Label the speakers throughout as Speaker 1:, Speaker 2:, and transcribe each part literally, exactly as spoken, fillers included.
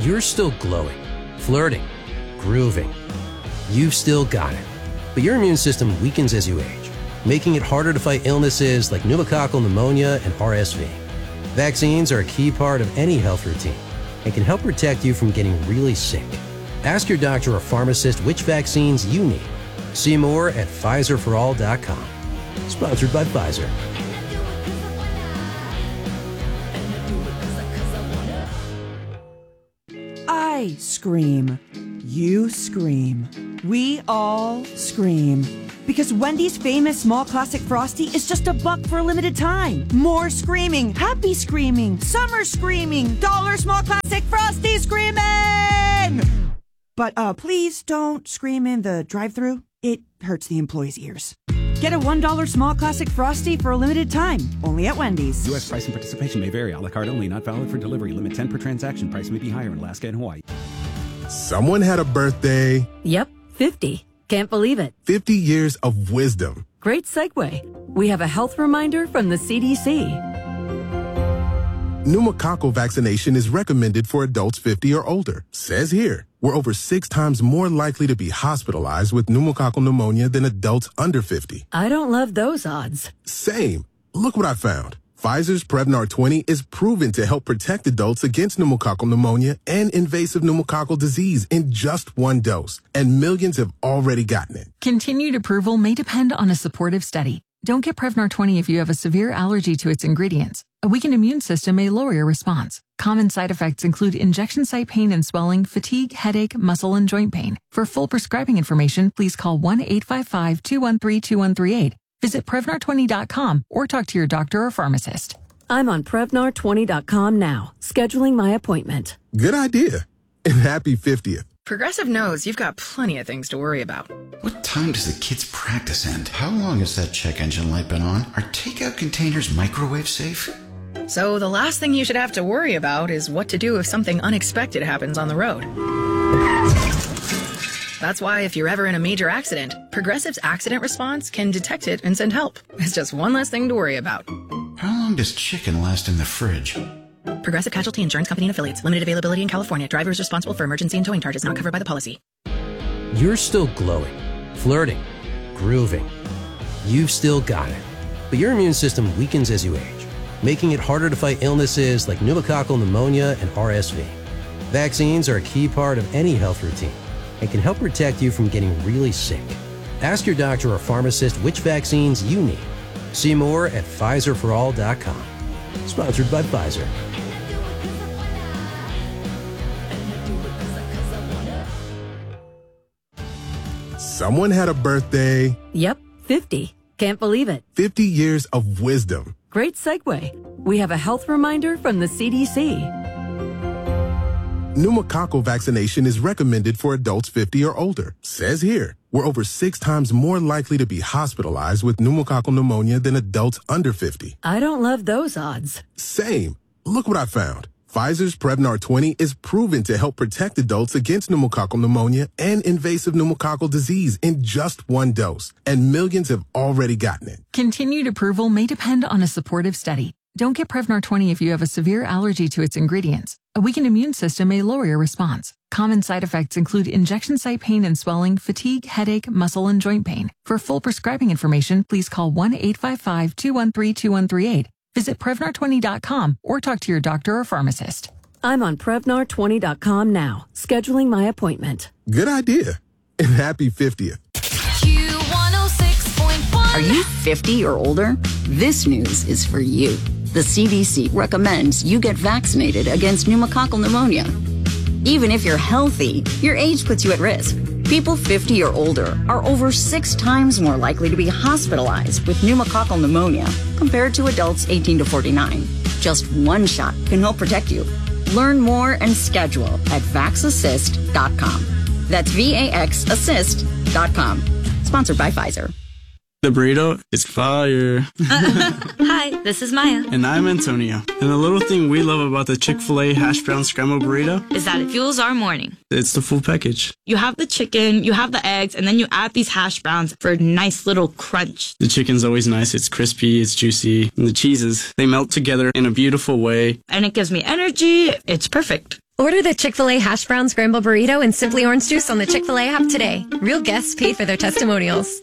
Speaker 1: You're still glowing, flirting, grooving. You've still got it. But your immune system weakens as you age, making it harder to fight illnesses like pneumococcal pneumonia and R S V. Vaccines are a key part of any health routine and can help protect you from getting really sick. Ask your doctor or pharmacist which vaccines you need. See more at Pfizer for all dot com. Sponsored by Pfizer.
Speaker 2: I scream. You scream. We all scream. Because Wendy's famous small classic Frosty is just a buck for a limited time. More screaming, happy screaming, summer screaming, dollar small classic Frosty screaming! But uh, please don't scream in the drive-thru. It hurts the employees' ears. Get a one dollar small classic Frosty for a limited time, only at Wendy's.
Speaker 3: U S price and participation may vary. A la carte only, not valid for delivery. Limit ten per transaction. Price may be higher in Alaska and Hawaii.
Speaker 4: Someone had a birthday.
Speaker 5: Yep, fifty. Can't believe it.
Speaker 4: fifty years of wisdom.
Speaker 5: Great segue. We have a health reminder from the C D C.
Speaker 4: Pneumococcal vaccination is recommended for adults fifty or older. Says here, we're over six times more likely to be hospitalized with pneumococcal pneumonia than adults under fifty.
Speaker 5: I don't love those odds.
Speaker 4: Same. Look what I found. Pfizer's Prevnar twenty is proven to help protect adults against pneumococcal pneumonia and invasive pneumococcal disease in just one dose, and millions have already gotten it.
Speaker 6: Continued approval may depend on a supportive study. Don't get Prevnar twenty if you have a severe allergy to its ingredients. A weakened immune system may lower your response. Common side effects include injection site pain and swelling, fatigue, headache, muscle, and joint pain. For full prescribing information, please call one eight five five, two one three, two one three eight. Visit Prevnar twenty dot com or talk to your doctor or pharmacist.
Speaker 5: I'm on Prevnar twenty dot com now, scheduling my appointment.
Speaker 4: Good idea. And happy fiftieth.
Speaker 7: Progressive knows you've got plenty of things to worry about.
Speaker 8: What time does the kids' practice end? How long has that check engine light been on? Are takeout containers microwave safe?
Speaker 7: So the last thing you should have to worry about is what to do if something unexpected happens on the road. That's why if you're ever in a major accident, Progressive's accident response can detect it and send help. It's just one less thing to worry about.
Speaker 8: How long does chicken last in the fridge?
Speaker 7: Progressive Casualty Insurance Company and Affiliates. Limited availability in California. Driver is responsible for emergency and towing charges not covered by the policy.
Speaker 1: You're still glowing, flirting, grooving. You've still got it. But your immune system weakens as you age, making it harder to fight illnesses like pneumococcal pneumonia and R S V. Vaccines are a key part of any health routine and can help protect you from getting really sick. Ask your doctor or pharmacist which vaccines you need. See more at Pfizer for all dot com. Sponsored by Pfizer.
Speaker 4: Someone had a birthday.
Speaker 5: Yep, fifty. Can't believe it.
Speaker 4: fifty years of wisdom.
Speaker 5: Great segue. We have a health reminder from the C D C.
Speaker 4: Pneumococcal vaccination is recommended for adults fifty or older. Says here, we're over six times more likely to be hospitalized with pneumococcal pneumonia than adults under fifty.
Speaker 5: I don't love those odds.
Speaker 4: Same. Look what I found. Pfizer's Prevnar twenty is proven to help protect adults against pneumococcal pneumonia and invasive pneumococcal disease in just one dose, and millions have already gotten it.
Speaker 6: Continued approval may depend on a supportive study. Don't get Prevnar twenty if you have a severe allergy to its ingredients. A weakened immune system may lower your response. Common side effects include injection site pain and swelling, fatigue, headache, muscle, and joint pain. For full prescribing information, please call one eight five five, two one three, two one three eight. Visit Prevnar twenty dot com or talk to your doctor or pharmacist.
Speaker 5: I'm on Prevnar twenty dot com now, scheduling my appointment.
Speaker 4: Good idea. And happy fiftieth.
Speaker 9: Q one oh six point one.
Speaker 10: Are you fifty or older? This news is for you. The C D C recommends you get vaccinated against pneumococcal pneumonia. Even if you're healthy, your age puts you at risk. People fifty or older are over six times more likely to be hospitalized with pneumococcal pneumonia compared to adults eighteen to forty-nine. Just one shot can help protect you. Learn more and schedule at vax assist dot com. That's V A X assist dot com. Sponsored by Pfizer.
Speaker 11: The burrito is fire.
Speaker 12: Hi, this is Maya.
Speaker 11: And I'm Antonio. And the little thing we love about the Chick-fil-A hash brown scrambled burrito
Speaker 12: Is that it fuels our morning.
Speaker 11: It's the full package.
Speaker 12: You have the chicken, you have the eggs, and then you add these hash browns for a nice little crunch.
Speaker 11: The chicken's always nice. It's crispy, it's juicy. And the cheeses, they melt together in a beautiful way.
Speaker 12: And it gives me energy. It's perfect.
Speaker 13: Order the Chick-fil-A hash brown scramble burrito and Simply Orange Juice on the Chick-fil-A app today. Real guests paid for their testimonials.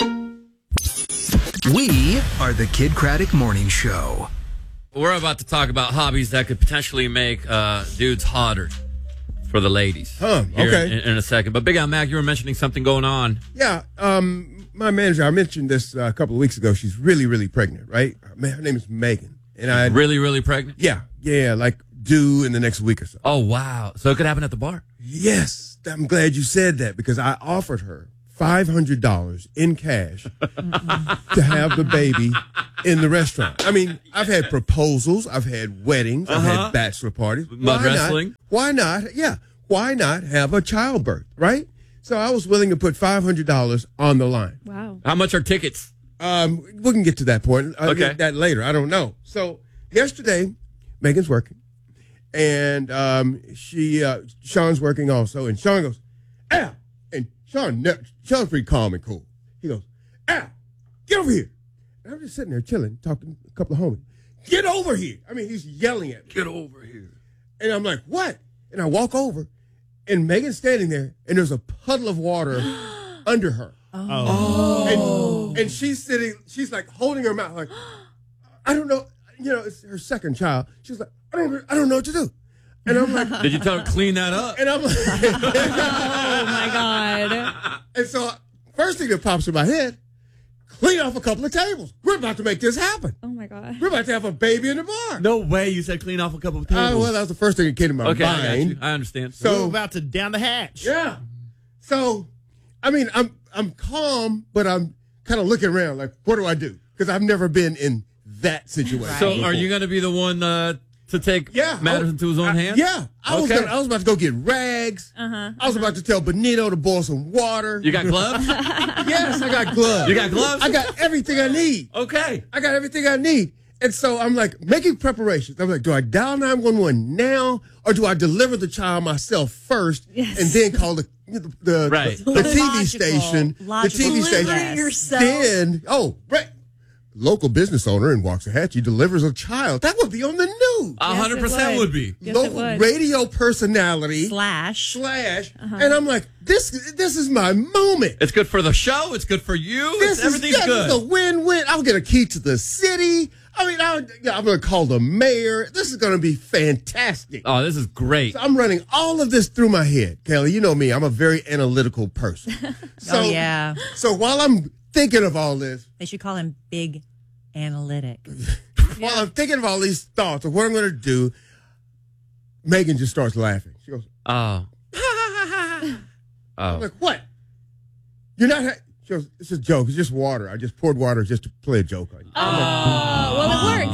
Speaker 14: We are the Kid Craddock Morning Show.
Speaker 15: We're about to talk about hobbies that could potentially make uh, dudes hotter for the ladies.
Speaker 16: Huh,
Speaker 15: here
Speaker 16: okay.
Speaker 15: In, in a second. But Big Al Mac, you were mentioning something going on.
Speaker 16: Yeah, um, my manager, I mentioned this uh, a couple of weeks ago. She's really, really pregnant, right? Her name is Megan. And I
Speaker 15: Really, really pregnant?
Speaker 16: Yeah, yeah, like due in the next week or so.
Speaker 15: Oh, wow. So it could happen at the bar?
Speaker 16: Yes, I'm glad you said that because I offered her five hundred dollars in cash to have the baby in the restaurant. I mean, I've had proposals, I've had weddings, I've
Speaker 15: Uh-huh.
Speaker 16: had bachelor parties.
Speaker 15: Mud
Speaker 16: Why
Speaker 15: wrestling?
Speaker 16: Not, why not? Yeah. Why not have a childbirth, right? So I was willing to put five hundred dollars on the line.
Speaker 17: Wow.
Speaker 15: How much are tickets?
Speaker 16: Um, we can get to that point. I'll
Speaker 15: Okay.
Speaker 16: get that later. I don't know. So yesterday, Megan's working, and um, she uh, Sean's working also, and Sean goes, "Al," and Sean ne- Sean's pretty calm and cool. He goes, "Al, get over here." And I'm just sitting there chilling, talking to a couple of homies. Get over here! I mean, he's yelling at me.
Speaker 15: Get over here.
Speaker 16: And I'm like, "What?" And I walk over, and Megan's standing there, and there's a puddle of water under her.
Speaker 17: Oh.
Speaker 16: And, and she's sitting, she's like holding her mouth, like, I don't know, you know, it's her second child. She's like, I don't, I don't know what to do. And I'm like,
Speaker 15: Did you tell her to clean that up?
Speaker 16: and I'm like,
Speaker 17: Oh, my God.
Speaker 16: and so first thing that pops in my head, clean off a couple of tables. We're about to make this happen.
Speaker 17: Oh, my God.
Speaker 16: We're about to have a baby in the bar.
Speaker 15: No way you said clean off a couple of tables.
Speaker 16: Uh, well, that was the first thing that came to my
Speaker 15: okay, I, got
Speaker 16: mind.
Speaker 15: you. I understand.
Speaker 16: So
Speaker 18: We're about to down the hatch.
Speaker 16: yeah. So, I mean, I'm I'm calm, but I'm kind of looking around like, what do I do? Because I've never been in that situation.
Speaker 15: So
Speaker 16: before.
Speaker 15: are you going to be the one uh, to take
Speaker 16: Yeah,
Speaker 15: matters
Speaker 16: I-
Speaker 15: into his own
Speaker 16: I-
Speaker 15: hands?
Speaker 16: Yeah, I was
Speaker 15: Okay.
Speaker 16: gonna, I was about to go get rags.
Speaker 17: Uh-huh.
Speaker 16: I was about to tell Benito to boil some water.
Speaker 15: You got gloves?
Speaker 16: Yes, I got gloves.
Speaker 15: You got gloves?
Speaker 16: I got everything I need.
Speaker 15: Okay.
Speaker 16: I got everything I need. And so I'm like making preparations. I'm like, do I dial nine one one now, or do I deliver the child myself first,
Speaker 17: Yes.
Speaker 16: and then call the the the,
Speaker 15: Right.
Speaker 16: the, the T V
Speaker 19: Logical.
Speaker 16: station,
Speaker 19: Logical.
Speaker 16: the T V
Speaker 19: Deliver
Speaker 16: station,
Speaker 19: it yourself.
Speaker 16: Then oh, right. Local business owner in Waxahachie delivers a child. That would be on the news.
Speaker 15: A hundred
Speaker 17: Yes, it
Speaker 15: percent
Speaker 17: would.
Speaker 15: would be.
Speaker 17: Yes, it
Speaker 16: Local
Speaker 17: would.
Speaker 16: radio personality
Speaker 19: Slash.
Speaker 16: slash,
Speaker 17: Uh-huh.
Speaker 16: and I'm like, this this is my moment.
Speaker 15: It's good for the show. It's good for you.
Speaker 16: This
Speaker 15: It's, everything's
Speaker 16: is,
Speaker 15: good.
Speaker 16: This is a win-win. I'll get a key to the city. I mean, I'll, yeah, I'm going to call the mayor. This is going to be fantastic.
Speaker 15: Oh, this is great.
Speaker 16: So I'm running all of this through my head. Kelly, you know me. I'm a very analytical person. So,
Speaker 19: Oh, yeah.
Speaker 16: So while I'm thinking of all this,
Speaker 19: They should call him Big Analytic.
Speaker 16: while I'm thinking of all these thoughts of what I'm going to do, Megan just starts laughing. She goes,
Speaker 15: Oh.
Speaker 16: I'm
Speaker 15: Oh.
Speaker 16: like, what? You're not... Ha-? She goes, it's a joke. It's just water. I just poured water just to play a joke on you.
Speaker 17: Oh, well, it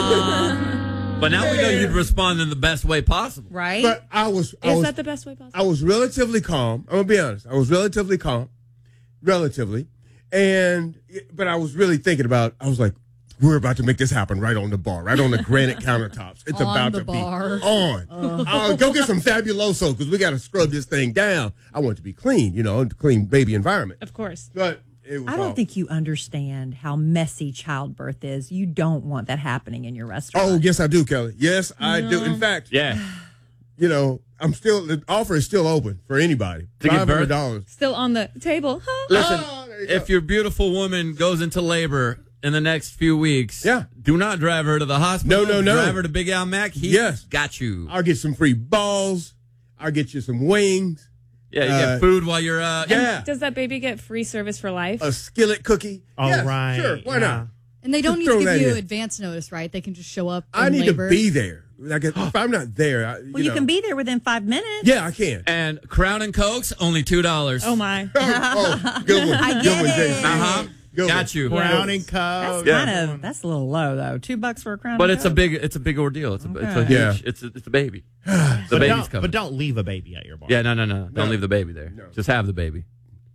Speaker 17: worked.
Speaker 15: But now we know you'd respond in the best way possible.
Speaker 19: Right?
Speaker 16: But I was... I
Speaker 17: Is
Speaker 16: was
Speaker 17: that the best way possible?
Speaker 16: I was relatively calm. I'm gonna be honest. I was relatively calm, relatively, and but I was really thinking about. I was like, we're about to make this happen right on the bar, right on the granite countertops. It's
Speaker 19: On
Speaker 16: about
Speaker 19: the
Speaker 16: to
Speaker 19: bar.
Speaker 16: be on. Uh, go get some Fabuloso because we got to scrub this thing down. I want it to be clean, you know, a clean baby environment.
Speaker 17: Of course.
Speaker 16: But it was
Speaker 19: I don't
Speaker 16: all-
Speaker 19: think you understand how messy childbirth is. You don't want that happening in your restaurant.
Speaker 16: Oh yes, I do, Kelly. Yes, I do. In fact,
Speaker 15: Yeah.
Speaker 16: you know, I'm still the offer is still open for anybody.
Speaker 15: To give
Speaker 16: Five hundred dollars.
Speaker 17: Still on the table. Huh?
Speaker 15: Listen,
Speaker 16: Oh, there you
Speaker 15: if
Speaker 16: go.
Speaker 15: your beautiful woman goes into labor in the next few weeks,
Speaker 16: Yeah.
Speaker 15: do not drive her to the hospital.
Speaker 16: No, no, no.
Speaker 15: Drive her to Big Al Mac. He
Speaker 16: Yes.
Speaker 15: got you.
Speaker 16: I'll get some free balls. I'll get you some wings.
Speaker 15: Yeah, you
Speaker 16: Uh,
Speaker 15: get food while you're. Uh,
Speaker 16: Yeah.
Speaker 17: Does that baby get free service for life?
Speaker 16: A skillet cookie.
Speaker 18: All
Speaker 16: Yes,
Speaker 18: right,
Speaker 16: Sure, why
Speaker 18: yeah.
Speaker 16: not?
Speaker 20: And they don't
Speaker 16: Just
Speaker 20: need to
Speaker 16: throw
Speaker 20: give
Speaker 16: that
Speaker 20: you
Speaker 16: in.
Speaker 20: advance notice, right? They can just show up.
Speaker 16: I
Speaker 20: in
Speaker 16: need
Speaker 20: labor.
Speaker 16: to be there. Like if I'm not there, I, you
Speaker 19: well, you
Speaker 16: know.
Speaker 19: can be there within five minutes.
Speaker 16: Yeah, I can.
Speaker 15: And Crown and Cokes only two dollars.
Speaker 17: Oh my!
Speaker 16: Oh, oh, good one.
Speaker 19: I
Speaker 16: good
Speaker 19: get
Speaker 16: one,
Speaker 19: it.
Speaker 16: Jason.
Speaker 15: Uh huh.
Speaker 16: Good
Speaker 15: Got
Speaker 16: one.
Speaker 15: you.
Speaker 18: Brown and
Speaker 19: That's
Speaker 18: Coke.
Speaker 15: Yeah.
Speaker 19: kind of that's a little low though. Two bucks for a crown.
Speaker 15: But
Speaker 19: and
Speaker 15: it's a
Speaker 19: Coke?
Speaker 15: big, it's a big ordeal. It's a, it's a
Speaker 19: Okay.
Speaker 16: Yeah.
Speaker 15: huge, it's a, it's a baby. The
Speaker 18: But
Speaker 15: baby's
Speaker 18: don't,
Speaker 15: coming.
Speaker 18: but don't leave a baby at your bar.
Speaker 15: Yeah, no, no, no, Don't
Speaker 16: No.
Speaker 15: leave the baby there.
Speaker 16: No.
Speaker 15: Just have the baby.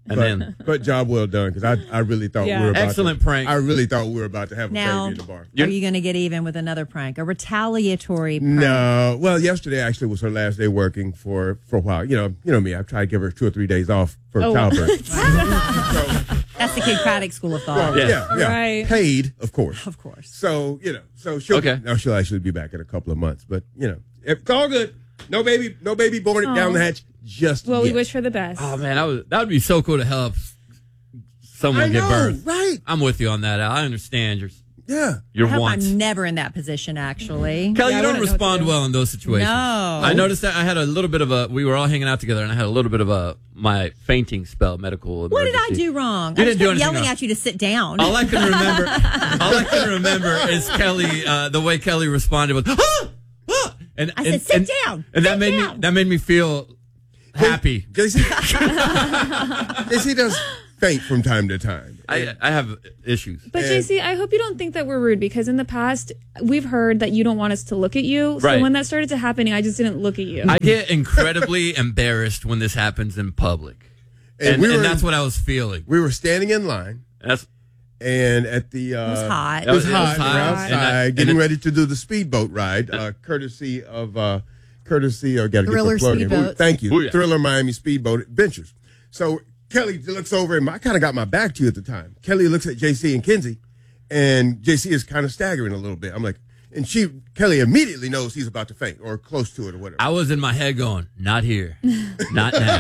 Speaker 15: And
Speaker 16: but,
Speaker 15: then,
Speaker 16: but job well done because I, I really thought
Speaker 17: Yeah.
Speaker 16: we were about
Speaker 15: excellent
Speaker 16: to,
Speaker 15: prank.
Speaker 16: I really thought we were about to have a
Speaker 19: Now,
Speaker 16: baby in the bar.
Speaker 19: are you going to get even with another prank? A retaliatory prank?
Speaker 16: No, well, yesterday actually was her last day working for for a while. You know, you know me. I tried to give her two or three days off for
Speaker 17: Oh.
Speaker 16: childbirth.
Speaker 19: That's the Kid Craddock School of Thought.
Speaker 16: Well, yeah, yeah,
Speaker 17: Right.
Speaker 16: paid, of course,
Speaker 19: Of course.
Speaker 16: So you know, so she'll
Speaker 15: Okay.
Speaker 16: now she'll actually be back in a couple of months. But you know, it's all good. No baby, no baby born
Speaker 17: Aw.
Speaker 16: down the hatch. Just
Speaker 17: Well,
Speaker 16: yet.
Speaker 17: we wish her the best.
Speaker 15: oh man, that would that would be so cool to help someone
Speaker 16: I
Speaker 15: get
Speaker 16: know,
Speaker 15: birth.
Speaker 16: right?
Speaker 15: I'm with you on that. Al. I understand your
Speaker 16: Yeah.
Speaker 15: your
Speaker 19: I hope
Speaker 15: wants.
Speaker 19: I'm never in that position, actually.
Speaker 15: Kelly,
Speaker 17: Yeah, I
Speaker 15: you don't
Speaker 17: wouldn't know what to
Speaker 15: respond
Speaker 17: do.
Speaker 15: well in those situations.
Speaker 19: No.
Speaker 15: I noticed that I had a little bit of a. We were all hanging out together, and I had a little bit of a my fainting spell, medical.
Speaker 19: What did I
Speaker 15: emergency.
Speaker 19: do wrong?
Speaker 15: You
Speaker 19: I
Speaker 15: didn't
Speaker 19: just
Speaker 15: do
Speaker 19: kept
Speaker 15: anything
Speaker 19: yelling
Speaker 15: wrong.
Speaker 19: at you to sit down.
Speaker 15: All I can remember, all I can remember is Kelly. Uh, the way Kelly responded was, ah! Ah! and
Speaker 19: I
Speaker 15: and,
Speaker 19: said, "Sit
Speaker 15: and,
Speaker 19: down,
Speaker 15: and that
Speaker 19: sit
Speaker 15: made
Speaker 19: down."
Speaker 15: me that made me feel happy.
Speaker 16: J C, J C does faint from time to time.
Speaker 15: I I have issues.
Speaker 17: But J C, I hope you don't think that we're rude because in the past we've heard that you don't want us to look at you. So
Speaker 15: Right.
Speaker 17: when that started to happening, I just didn't look at you.
Speaker 15: I get incredibly embarrassed when this happens in public, and,
Speaker 16: we
Speaker 15: and
Speaker 16: were-
Speaker 15: that's what I was feeling.
Speaker 16: We were standing in line.
Speaker 15: That's
Speaker 16: And at the uh,
Speaker 19: It was hot.
Speaker 16: It was
Speaker 15: It was
Speaker 16: hot.
Speaker 15: hot.
Speaker 16: We're
Speaker 15: And
Speaker 16: outside,
Speaker 15: I- and
Speaker 16: getting
Speaker 15: it-
Speaker 16: ready to do the speedboat ride, uh, courtesy of uh, courtesy. Or got to get
Speaker 20: Thriller
Speaker 16: the plug in.
Speaker 20: Speedboat.
Speaker 16: Thank you,
Speaker 15: Oh, yeah.
Speaker 16: Thriller Miami Speedboat Adventures. So Kelly looks over, and I kind of got my back to you at the time. Kelly looks at J C and Kinsey, and J C is kind of staggering a little bit. I'm like, and she Kelly immediately knows he's about to faint or close to it or whatever.
Speaker 15: I was in my head going, not here, not now.